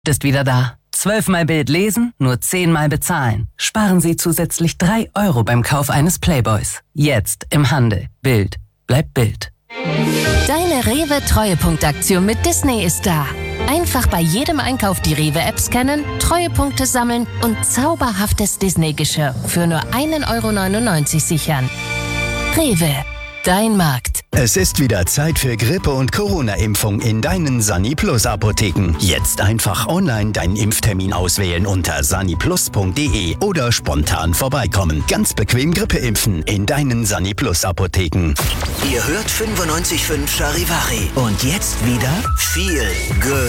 Ist wieder da. 12-mal Bild lesen, nur 10-mal bezahlen. Sparen Sie zusätzlich 3 € beim Kauf eines Playboys. Jetzt im Handel. Bild bleibt Bild. Deine Rewe-Treuepunktaktion mit Disney ist da. Einfach bei jedem Einkauf die Rewe-App scannen, Treuepunkte sammeln und zauberhaftes Disney-Geschirr für nur 1,99 € sichern. Rewe, dein Markt. Es ist wieder Zeit für Grippe- und Corona-Impfung in deinen SaniPlus-Apotheken. Jetzt einfach online deinen Impftermin auswählen unter saniplus.de oder spontan vorbeikommen. Ganz bequem Grippe impfen in deinen SaniPlus-Apotheken. Ihr hört 95.5 Charivari. Und jetzt wieder viel Good.